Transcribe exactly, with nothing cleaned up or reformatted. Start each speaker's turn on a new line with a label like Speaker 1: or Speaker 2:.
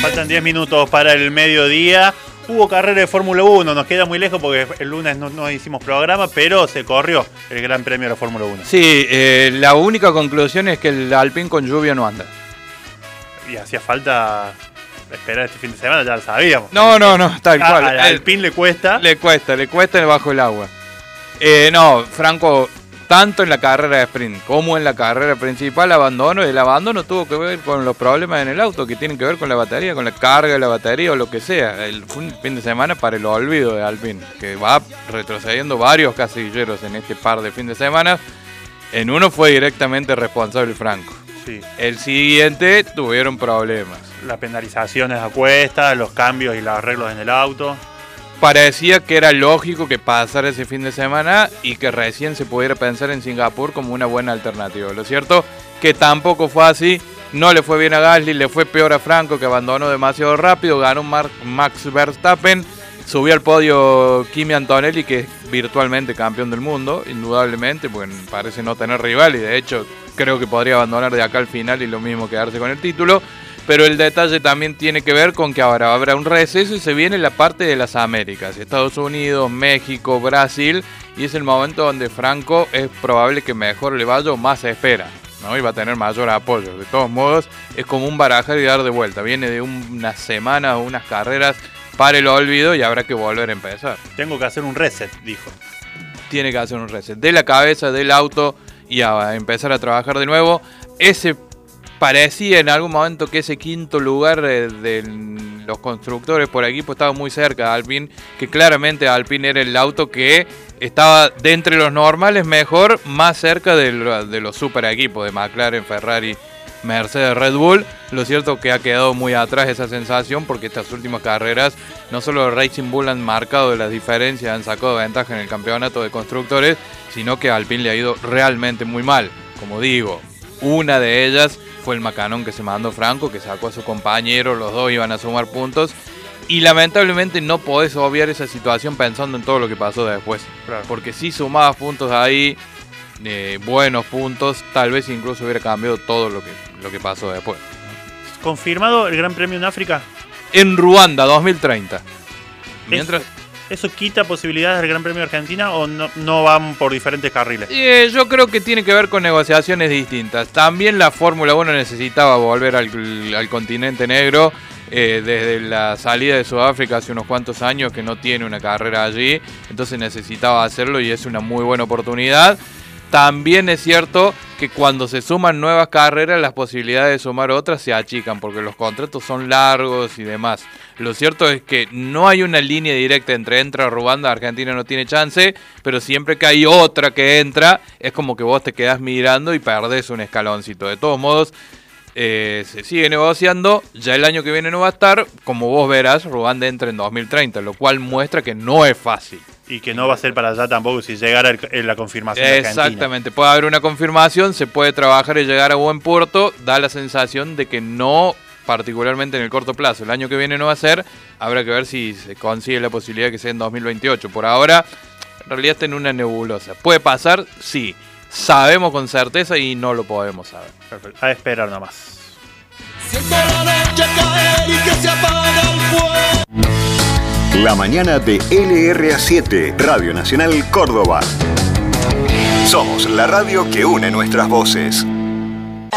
Speaker 1: Faltan diez minutos para el mediodía. Hubo carrera de Fórmula uno, nos queda muy lejos porque el lunes no, no hicimos programa, pero se corrió el Gran Premio de la Fórmula uno.
Speaker 2: Sí, eh, la única conclusión es que el Alpine con lluvia no anda.
Speaker 1: Y hacía falta esperar este fin de semana, ya lo sabíamos.
Speaker 2: No, no, no, tal
Speaker 1: Ah,
Speaker 2: cual.
Speaker 1: al Alpine le cuesta.
Speaker 2: Le cuesta, le cuesta bajo el agua. Eh, no, Franco, tanto en la carrera de sprint como en la carrera principal, abandono. El abandono tuvo que ver con los problemas en el auto, que tienen que ver con la batería, con la carga de la batería o lo que sea. El, fue un fin de semana para el olvido de Alpine, que va retrocediendo varios casilleros en este par de fin de semana. En uno fue directamente responsable Franco.
Speaker 1: Sí.
Speaker 2: El siguiente tuvieron problemas.
Speaker 1: Las penalizaciones a cuesta, los cambios y los arreglos en el auto.
Speaker 2: Parecía que era lógico que pasara ese fin de semana y que recién se pudiera pensar en Singapur como una buena alternativa. Lo cierto que tampoco fue así. No le fue bien a Gasly, le fue peor a Franco, que abandonó demasiado rápido. Ganó Mar- Max Verstappen. Subió al podio Kimi Antonelli, que es virtualmente campeón del mundo, indudablemente, porque parece no tener rival y de hecho creo que podría abandonar de acá al final y lo mismo quedarse con el título. Pero el detalle también tiene que ver con que ahora habrá un receso y se viene la parte de las Américas, Estados Unidos, México, Brasil, y es el momento donde Franco es probable que mejor le vaya o más se espera, ¿no? Y va a tener mayor apoyo. De todos modos, es como un barajar y dar de vuelta. Viene de unas semanas o unas carreras para el olvido y habrá que volver a empezar.
Speaker 1: Tengo que hacer un reset, dijo.
Speaker 2: Tiene que hacer un reset de la cabeza, del auto y a empezar a trabajar de nuevo. Ese parecía en algún momento que ese quinto lugar de, de los constructores por equipo estaba muy cerca de Alpine, que claramente Alpine era el auto que estaba de entre los normales mejor, más cerca de, de los super equipos de McLaren, Ferrari, Mercedes, Red Bull. Lo cierto que ha quedado muy atrás esa sensación porque estas últimas carreras no solo Racing Bull han marcado las diferencias, han sacado ventaja en el campeonato de constructores, sino que a Alpine le ha ido realmente muy mal. Como digo, una de ellas fue el macanón que se mandó Franco, que sacó a su compañero, los dos iban a sumar puntos y lamentablemente no podés obviar esa situación pensando en todo lo que pasó después.
Speaker 1: Claro.
Speaker 2: Porque si sumabas puntos ahí, eh, buenos puntos, tal vez incluso hubiera cambiado todo lo que, lo que pasó después.
Speaker 1: ¿Confirmado el Gran Premio en África?
Speaker 2: En Ruanda, dos mil treinta. Mientras...
Speaker 1: ¿Eso quita posibilidades del Gran Premio de Argentina o no, no van por diferentes carriles?
Speaker 2: Eh, yo creo que tiene que ver con negociaciones distintas. También la Fórmula uno necesitaba volver al, al continente negro eh, desde la salida de Sudáfrica hace unos cuantos años que no tiene una carrera allí. Entonces necesitaba hacerlo y es una muy buena oportunidad. También es cierto que cuando se suman nuevas carreras las posibilidades de sumar otras se achican porque los contratos son largos y demás. Lo cierto es que no hay una línea directa entre entra Ruanda, Argentina no tiene chance, pero siempre que hay otra que entra es como que vos te quedás mirando y perdés un escaloncito. De todos modos, eh, se sigue negociando, ya el año que viene no va a estar, como vos verás, Ruanda entra en dos mil treinta, lo cual muestra que no es fácil.
Speaker 1: Y que no va a ser para allá tampoco si llegara el, el, la confirmación de Argentina.
Speaker 2: Exactamente, puede haber una confirmación, se puede trabajar y llegar a buen puerto, da la sensación de que no, particularmente en el corto plazo, el año que viene no va a ser, habrá que ver si se consigue la posibilidad de que sea en dos mil veintiocho. Por ahora, en realidad está en una nebulosa. ¿Puede pasar? Sí. Sabemos con certeza y no lo podemos saber.
Speaker 1: Perfecto. A esperar nomás.
Speaker 3: Siento la noche caer y que se apaga el fuego.
Speaker 4: La mañana de L R A siete, Radio Nacional Córdoba. Somos la radio que une nuestras voces.